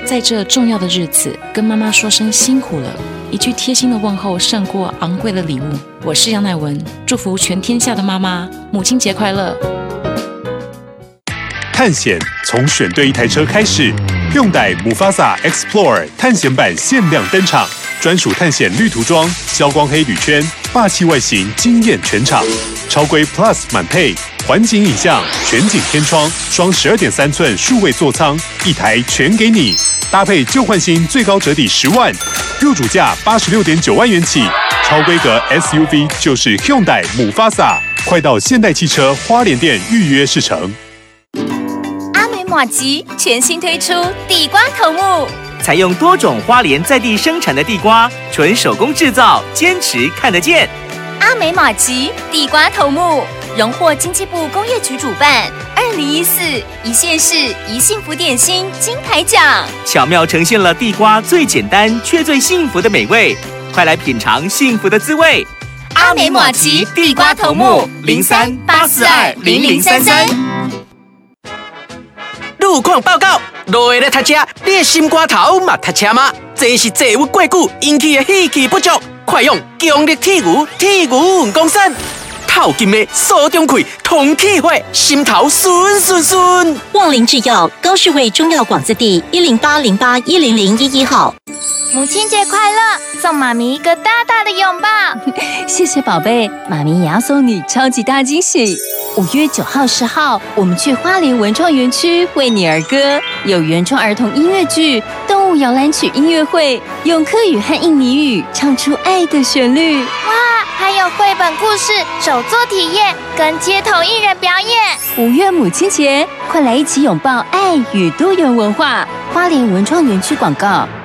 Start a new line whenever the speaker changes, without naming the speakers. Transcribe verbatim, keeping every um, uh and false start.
在这重要的日子，跟妈妈说声辛苦了，一句贴心的问候胜过昂贵的礼物。我是杨乃文，祝福全天下的妈妈，母亲节快乐！
探险从选对一台车开始，用代 Mufasa Explorer 探险版限量登场，专属探险绿涂装、消光黑铝圈，霸气外形惊艳全场。超规 Plus 满配，环景影像、全景天窗、双十二点三寸数位座舱，一台全给你。搭配旧换新，最高折抵十万，入主价八十六点九万元起。超规格 S U V 就是 Hyundai Mufasa， 快到现代汽车花莲店预约试乘。
阿美玛吉全新推出地瓜头目，
采用多种花莲在地生产的地瓜，纯手工制造，坚持看得见。
阿美玛吉地瓜头目荣获经济部工业局主办二零一四一县市一幸福点心金牌奖，
巧妙呈现了地瓜最简单却最幸福的美味。快来品尝幸福的滋味！
阿美玛吉地瓜头目零三八四二零零三三。
路况报告，落下来读车，你的心肝头嘛读车吗？这是坐物过久引起的气气不足，快用强力铁牛铁牛运功散。透金的锁中气，通气血，心头顺顺顺。
旺林制药高士卫中药广字第一零八零八一零零一一号。
母亲节快乐！送妈咪一个大大的拥抱。
谢谢宝贝，妈咪也要送你超级大惊喜。五月九号、十号，我们去花莲文创园区为你而歌，有原创儿童音乐剧、动物摇篮曲音乐会，用客语和印尼语唱出爱的旋律。
哇，还有绘本故事、手作体验跟街头艺人表演。
五月母亲节，快来一起拥抱爱与多元文化。花莲文创园区广告。